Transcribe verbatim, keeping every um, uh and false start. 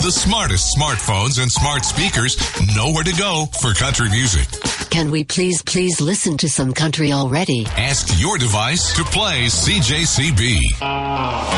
The smartest smartphones and smart speakers know where to go for country music. Can we please, please listen to some country already? Ask your device to play C J C B.